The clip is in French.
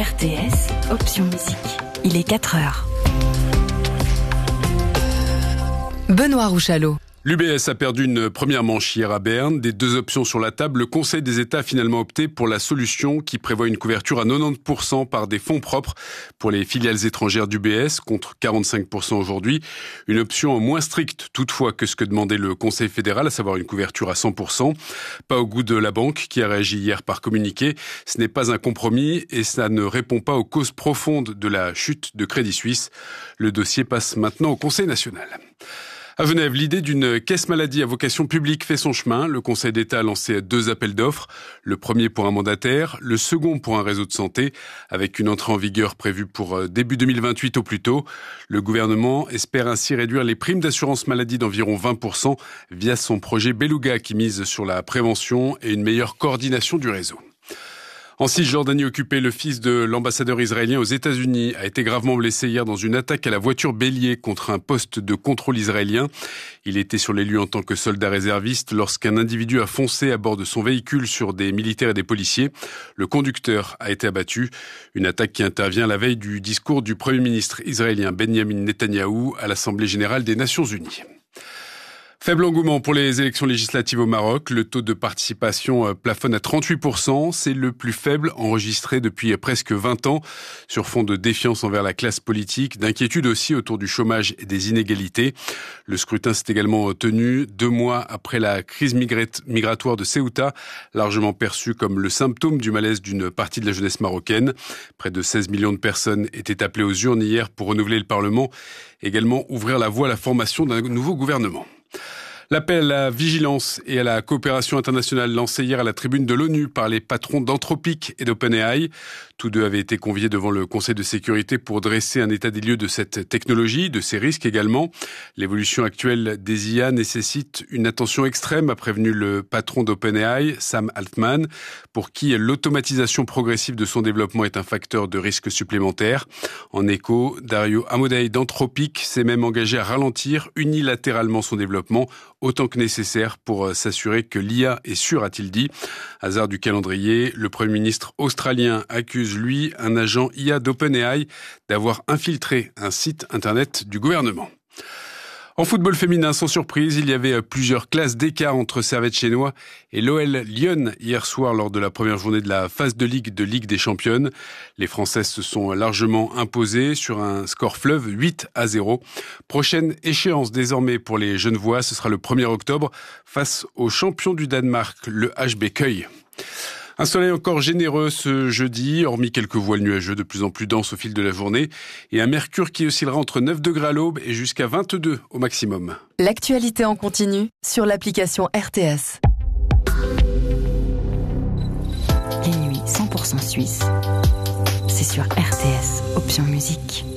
RTS, option musique. Il est 4h. Benoît Rouchalot. L'UBS a perdu une première manche hier à Berne. Des deux options sur la table, le Conseil des États a finalement opté pour la solution qui prévoit une couverture à 90% par des fonds propres pour les filiales étrangères d'UBS, contre 45% aujourd'hui. Une option moins stricte toutefois que ce que demandait le Conseil fédéral, à savoir une couverture à 100%. Pas au goût de la banque qui a réagi hier par communiqué. Ce n'est pas un compromis et ça ne répond pas aux causes profondes de la chute de Crédit Suisse. Le dossier passe maintenant au Conseil national. À Genève, l'idée d'une caisse maladie à vocation publique fait son chemin. Le Conseil d'État a lancé 2 appels d'offres. Le premier pour un mandataire, le second pour un réseau de santé, avec une entrée en vigueur prévue pour début 2028 au plus tôt. Le gouvernement espère ainsi réduire les primes d'assurance maladie d'environ 20% via son projet Beluga qui mise sur la prévention et une meilleure coordination du réseau. En Cisjordanie occupée, le fils de l'ambassadeur israélien aux États-Unis a été gravement blessé hier dans une attaque à la voiture bélier contre un poste de contrôle israélien. Il était sur les lieux en tant que soldat réserviste lorsqu'un individu a foncé à bord de son véhicule sur des militaires et des policiers. Le conducteur a été abattu. Une attaque qui intervient la veille du discours du Premier ministre israélien Benjamin Netanyahou à l'Assemblée générale des Nations unies. Faible engouement pour les élections législatives au Maroc. Le taux de participation plafonne à 38%. C'est le plus faible enregistré depuis presque 20 ans. Sur fond de défiance envers la classe politique, d'inquiétude aussi autour du chômage et des inégalités. Le scrutin s'est également tenu 2 mois après la crise migratoire de Ceuta, largement perçue comme le symptôme du malaise d'une partie de la jeunesse marocaine. Près de 16 millions de personnes étaient appelées aux urnes hier pour renouveler le Parlement. Également ouvrir la voie à la formation d'un nouveau gouvernement. L'appel à la vigilance et à la coopération internationale lancé hier à la tribune de l'ONU par les patrons d'Anthropic et d'OpenAI. Tous deux avaient été conviés devant le Conseil de sécurité pour dresser un état des lieux de cette technologie, de ses risques également. L'évolution actuelle des IA nécessite une attention extrême, a prévenu le patron d'OpenAI, Sam Altman, pour qui l'automatisation progressive de son développement est un facteur de risque supplémentaire. En écho, Dario Amodei d'Anthropic s'est même engagé à ralentir unilatéralement son développement autant que nécessaire pour s'assurer que l'IA est sûre, a-t-il dit. Hasard du calendrier, le Premier ministre australien accuse, lui, un agent IA d'OpenAI d'avoir infiltré un site internet du gouvernement. En football féminin, sans surprise, il y avait plusieurs classes d'écart entre Servette Chénois et l'OL Lyon hier soir lors de la première journée de la phase de Ligue des Championnes. Les Françaises se sont largement imposées sur un score fleuve 8-0. Prochaine échéance désormais pour les Genevois, ce sera le 1er octobre face au champion du Danemark, le HB Køge. Un soleil encore généreux ce jeudi, hormis quelques voiles nuageux de plus en plus denses au fil de la journée, et un mercure qui oscillera entre 9 degrés à l'aube et jusqu'à 22 au maximum. L'actualité en continu sur l'application RTS. Les nuits 100% suisses, c'est sur RTS, option musique.